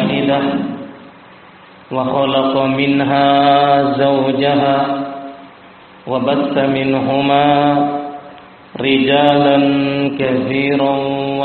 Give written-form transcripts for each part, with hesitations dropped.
واحدة وخلق منها زوجها وبث منهما رجالا كثيرا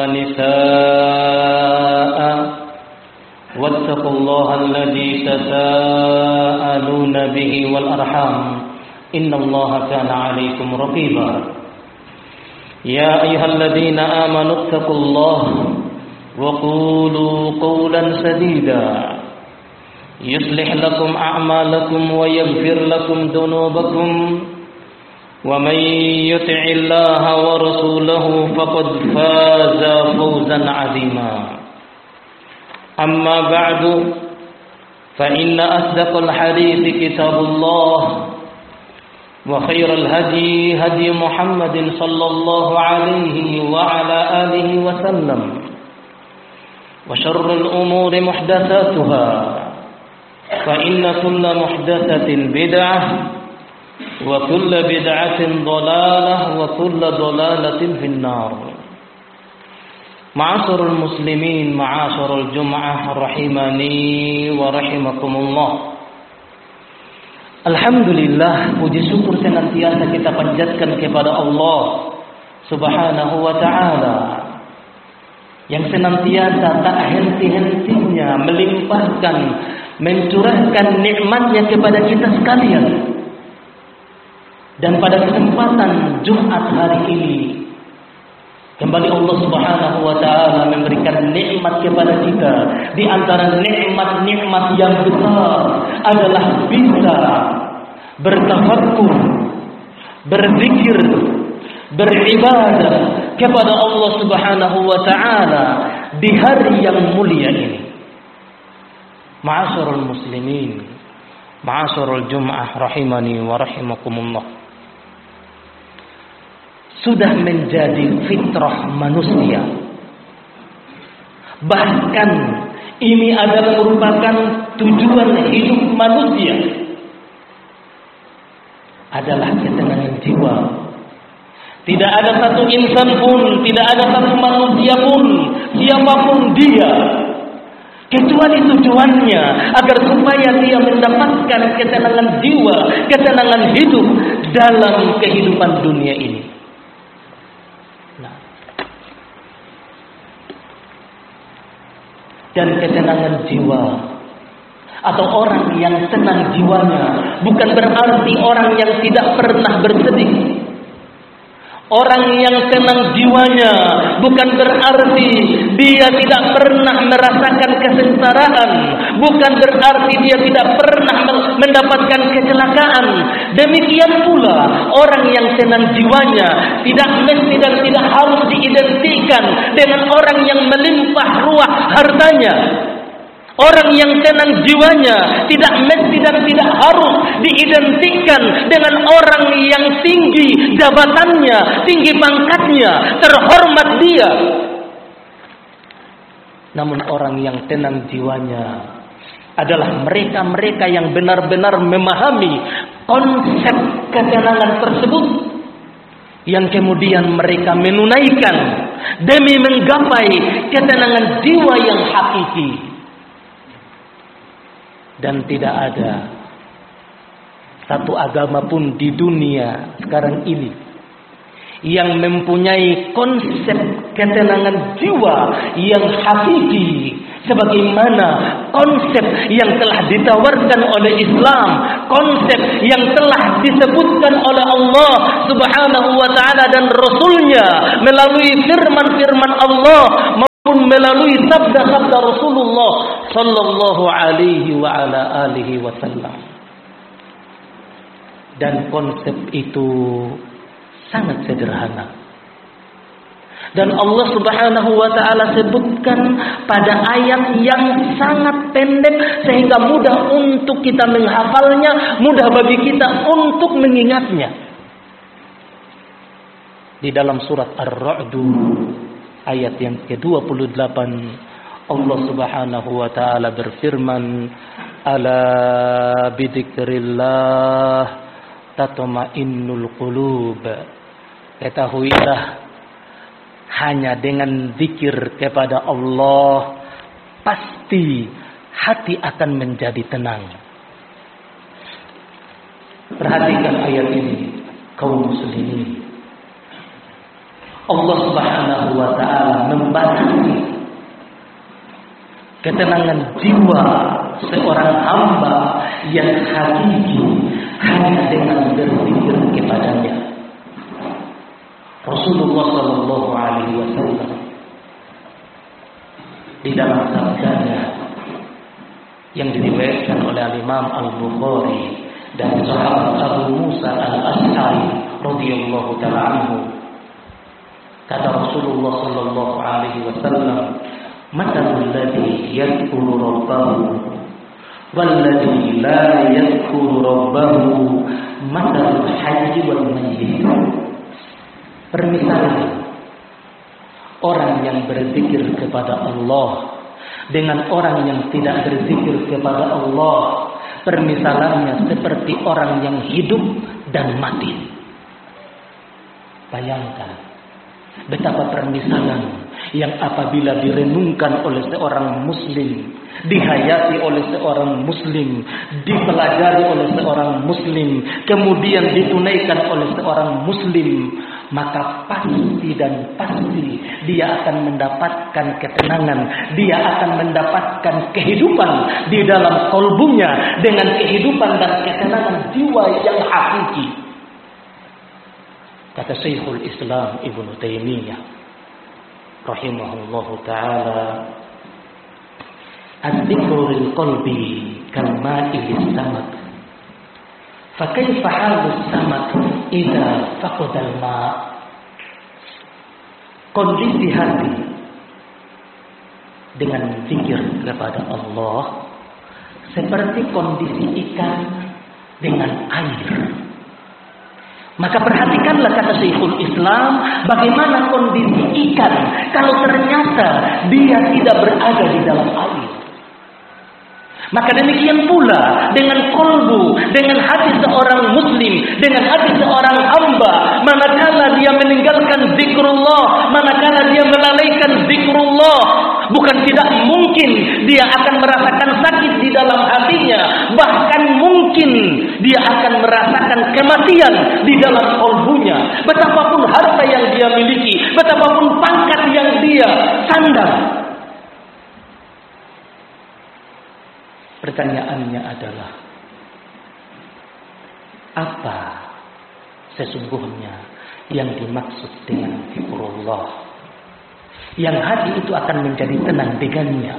ونساء واتقوا الله الذي تساءلون به والأرحام إن الله كان عليكم رقيبا يا أيها الذين آمنوا اتقوا الله وقولوا قولا سديدا يصلح لكم أعمالكم ويغفر لكم ذنوبكم ومن يطع الله ورسوله فقد فاز فوزا عظيما أما بعد فإن أصدق الحديث كتاب الله وخير الهدي هدي محمد صلى الله عليه وعلى آله وسلم وشر الأمور محدثاتها فإن كل محدثة بدعة وكل بدعة ضلالة وكل ضلالة في النار. Ma'asyiral muslimin, ma'asyiral jum'ah rahimani wa rahimakumullah. Alhamdulillah, puji syukur senantiasa kita panjatkan kepada Allah Subhanahu wa ta'ala yang senantiasa tak henti-hentinya melimpahkan, mencurahkan nikmatnya kepada kita sekalian. Dan pada kesempatan Jumat hari ini kembali Allah Subhanahu wa ta'ala memberikan nikmat kepada kita. Di antara nikmat-nikmat yang besar adalah bisa bertafakkur, berzikir, beribadah kepada Allah Subhanahu wa ta'ala di hari yang mulia ini. Ma'asyiral muslimin, ma'asyiral jum'ah rahimani wa rahimakumullah. Sudah menjadi fitrah manusia. Bahkan ini adalah merupakan tujuan hidup manusia, adalah ketenangan jiwa. Tidak ada satu insan pun, tidak ada satu manusia pun, siapapun dia, kecuali tujuannya agar supaya dia mendapatkan ketenangan jiwa, ketenangan hidup dalam kehidupan dunia ini. Dan ketenangan jiwa atau orang yang tenang jiwanya bukan berarti orang yang tidak pernah bersedih. Orang yang tenang jiwanya bukan berarti dia tidak pernah merasakan kesengsaraan, bukan berarti dia tidak pernah mendapatkan kecelakaan. Demikian pula orang yang tenang jiwanya tidak mesti dan tidak harus diidentikan dengan orang yang melimpah ruah hartanya. Orang yang tenang jiwanya tidak mesti dan tidak harus diidentikan dengan orang yang tinggi jabatannya, tinggi pangkatnya, terhormat dia. Namun orang yang tenang jiwanya adalah mereka-mereka yang benar-benar memahami konsep ketenangan tersebut, yang kemudian mereka menunaikan demi menggapai ketenangan jiwa yang hakiki. Dan tidak ada satu agama pun di dunia sekarang ini yang mempunyai konsep ketenangan jiwa yang hakiki sebagaimana konsep yang telah ditawarkan oleh Islam, konsep yang telah disebutkan oleh Allah Subhanahu wa ta'ala dan Rasulnya melalui firman-firman Allah maupun melalui sabda-sabda Rasulullah sallallahu alaihi wa ala alihi wasallam. Dan konsep itu sangat sederhana. Dan Allah Subhanahu wa ta'ala sebutkan pada ayat yang sangat pendek sehingga mudah untuk kita menghafalnya, mudah bagi kita untuk mengingatnya. Di dalam surat Ar-Ra'd ayat yang ke-28 Allah Subhanahu wa ta'ala berfirman, ala bidzikrillah tatma'innul qulub. Ketahuilah, hanya dengan zikir kepada Allah pasti hati akan menjadi tenang. Perhatikan ayat ini, kaum muslimin. Allah Subhanahu wa taala membatasi ketenangan jiwa seorang hamba yang hakiki hanya dengan berzikir kepadanya. Rasulullah sallallahu alaihi wasallam di dalam sabdanya yang diriwayatkan oleh Imam Al-Bukhari dan sahabat Abu Musa Al-Asy'ari radhiyallahu taala anhu, kata Rasulullah sallallahu alaihi wasallam, "Matalul ladzi yadhkuru rabbahu wal ladzi la yadhkuru rabbahu matalul hayy wal mayyit." Permisalan orang yang berzikir kepada Allah dengan orang yang tidak berzikir kepada Allah, permisalannya seperti orang yang hidup dan mati. Bayangkan betapa permisalan yang apabila direnungkan oleh seorang muslim, dihayati oleh seorang muslim, dipelajari oleh seorang muslim, kemudian ditunaikan oleh seorang muslim, maka pasti dan pasti dia akan mendapatkan ketenangan, dia akan mendapatkan kehidupan di dalam kalbunya dengan kehidupan dan ketenangan jiwa yang hakiki. Kata Syekhul Islam Ibnu Taimiyah rahimahullahu taala, "Adzikru lil qalbi kal ma'i lis-samak. Fa kaifa halus samak idza faqada al-ma'?" Kondisi hati dengan zikir kepada Allah seperti kondisi ikan dengan air. Maka perhatikanlah, kata Syekhul Islam, bagaimana kondisi ikan kalau ternyata dia tidak berada di dalam air. Maka demikian pula dengan kolbu, dengan hati seorang muslim, dengan hati seorang hamba, manakala dia meninggalkan zikrullah, manakala dia melalaikan zikrullah, bukan tidak mungkin dia akan merasakan sakit di dalam hatinya, bahkan mungkin dia akan merasakan kematian di dalam kolbunya. Betapapun harta yang dia miliki, betapapun pangkat yang dia sandang. Pertanyaannya adalah, apa sesungguhnya yang dimaksud dengan zikrullah, yang hati itu akan menjadi tenang dengannya?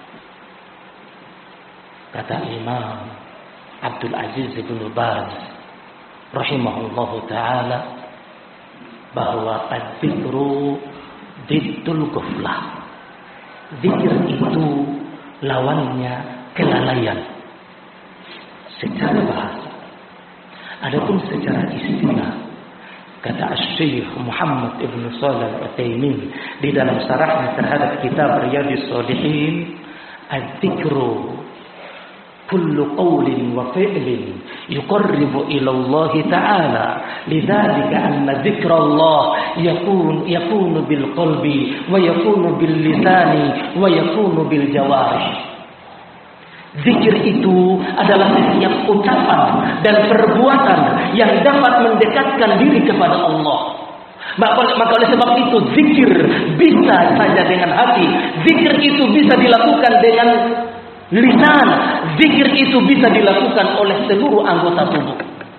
Kata Imam Abdul Aziz bin Baz rahimahullahu taala, bahwa az-zikru diddul ghaflah. Zikir itu lawannya kelalaian secara bahasa. Adapun secara istilah, kata Syekh Muhammad Ibn Shalih Al-Utsaimin di dalam syarahnya terhadap kitab Riyadhus Shalihin, az-zikru kullu qawlin wa fi'lin yuqarribu ila Allah ta'ala, lidzalika anna dzikrallah yakunu bil qalbi wa yakunu bil lisani wa yakunu bil jawarih. Zikir itu adalah setiap ucapan dan perbuatan yang dapat mendekatkan diri kepada Allah. Maka oleh sebab itu zikir bisa saja dengan hati, zikir itu bisa dilakukan dengan lisan, zikir itu bisa dilakukan oleh seluruh anggota tubuh.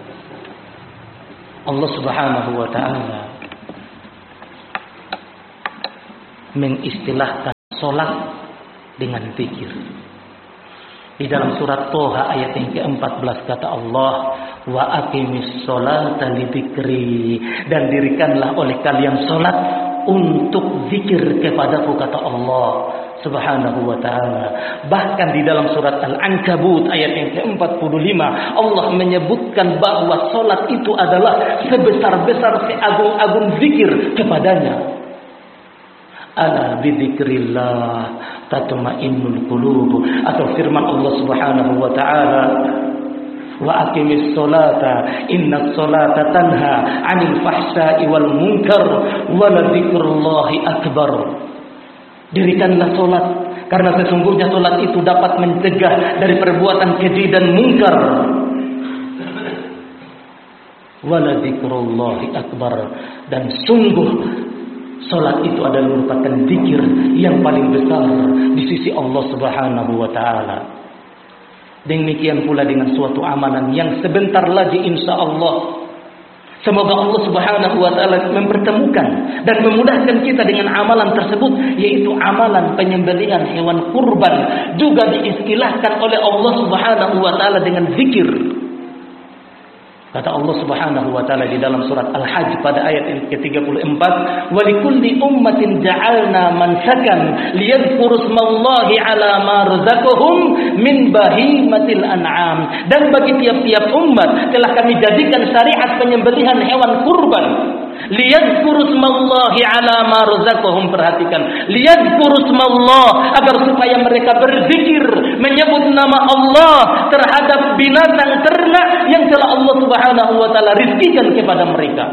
Allah Subhanahu wa taala mengistilahkan salat dengan zikir. Di dalam surat Toha ayat yang ke-14 kata Allah, wa aqimis sholata lidzikri, dan dirikanlah oleh kalian salat untuk zikir kepadaku, kata Allah Subhanahu wa ta'ala. Bahkan di dalam surat Al-Ankabut ayat yang ke-45 Allah menyebutkan bahwa salat itu adalah sebesar-besar seagung-agung zikir kepadanya. Ala bidzikrillah tatma'innul qulub, atau firman Allah Subhanahu wa taala, wa aqimis sholata innas sholata tanha 'anil fahsya'i wal munkar wa la dzikrullahi akbar. Dirikanlah salat Karena sesungguhnya salat itu dapat mencegah dari perbuatan keji dan mungkar. Wala dzikrullahi akbar, dan sungguh salat itu adalah merupakan zikir yang paling besar di sisi Allah Subhanahu wa taala. Demikian pula dengan suatu amalan yang sebentar lagi insyaallah semoga Allah Subhanahu wa taala mempertemukan dan memudahkan kita dengan amalan tersebut, yaitu amalan penyembelihan hewan kurban, juga diistilahkan oleh Allah Subhanahu wa taala dengan zikir. Kata Allah Subhanahu wa taala di dalam surat Al-Hajj pada ayat yang ke-34, "Wa likulli ummatin ja'alna mansakan liyadhkuru ismallahi 'ala ma razaqahum min bahimatil an'am." Dan bagi tiap-tiap umat telah kami jadikan syariat penyembelihan hewan kurban. Liyadhkuru ismallahi 'ala ma razaqahum, perhatikan, liyadhkuru ismallah, agar supaya mereka berzikir menyebut nama Allah terhadap binatang ternak yang telah Allah Subhanahu wa taala rizkikan kepada mereka.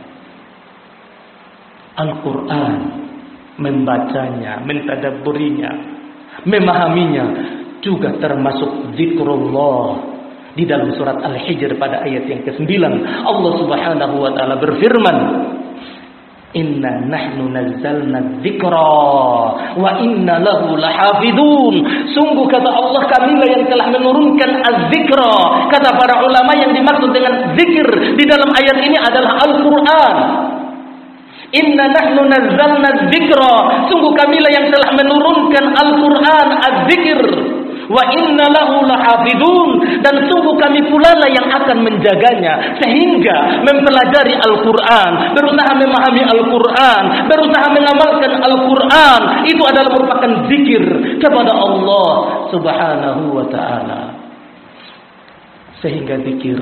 Al-Quran, membacanya, mentadabburinya, memahaminya juga termasuk zikrullah. Di dalam surat Al-Hijr pada ayat yang ke-9 Allah Subhanahu wa taala berfirman, "Inna nahnu nazzalna dzikra wa inna lahu lahafidun." Sungguh kata Allah, kamilah yang telah menurunkan az-zikra. Kata para ulama yang dimaksud dengan zikir di dalam ayat ini adalah Al-Quran. Inna nahnu nazzalna dzikra, sungguh kamilah yang telah menurunkan Al-Quran, az-zikir. Wa inna lahu lahafidun, dan sungguh kami pula lah yang akan menjaganya. Sehingga mempelajari Al-Quran, berusaha memahami Al-Quran, berusaha mengamalkan Al-Quran, itu adalah merupakan zikir kepada Allah Subhanahu wa ta'ala. Sehingga zikir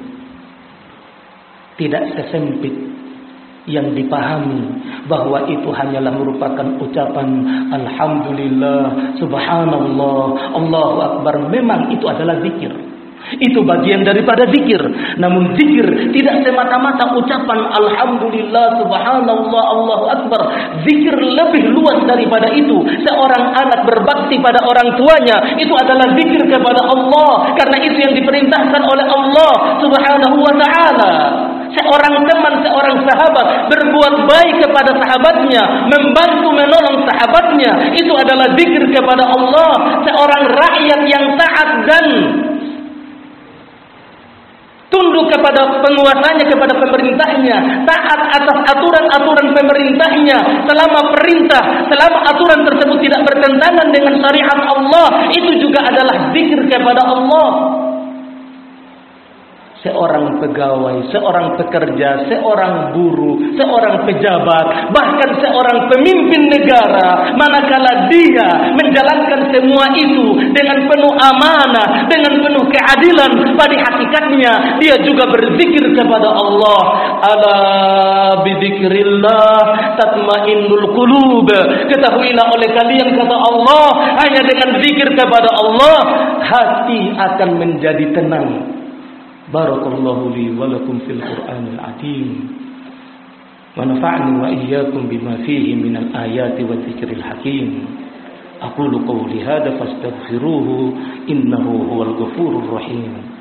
tidak sesempit yang dipahami bahwa itu hanyalah merupakan ucapan alhamdulillah, subhanallah, Allahu akbar. Memang itu adalah zikir, itu bagian daripada zikir. Namun zikir tidak semata-mata ucapan alhamdulillah, subhanallah, Allahu akbar. Zikir lebih luas daripada itu. Seorang anak berbakti pada orang tuanya, itu adalah zikir kepada Allah, karena itu yang diperintahkan oleh Allah Subhanahu wa ta'ala. Seorang teman, seorang sahabat berbuat baik kepada sahabatnya, membantu menolong sahabatnya, itu adalah zikir kepada Allah. Seorang rakyat yang taat dan tunduk kepada penguasanya, kepada pemerintahnya, taat atas aturan-aturan pemerintahnya, selama aturan tersebut tidak bertentangan dengan syariat Allah, itu juga adalah zikir kepada Allah. Seorang pegawai, seorang pekerja, seorang buruh, seorang pejabat, bahkan seorang pemimpin negara, manakala dia menjalankan semua itu dengan penuh amanah, dengan penuh keadilan, pada hakikatnya dia juga berzikir kepada Allah. Ala bidzikrillah tatmainnul qulub. Ketahuilah oleh kalian, kata Allah, hanya dengan zikir kepada Allah hati akan menjadi tenang. Barakallahu li wa lakum fil Qur'anil azim wa nafa'ni wa iyyakum bima fihi minal ayati wa dzikril hakim. Aqulu qawli hadza fastaghfiruhu innahu huwal ghafurur rahim.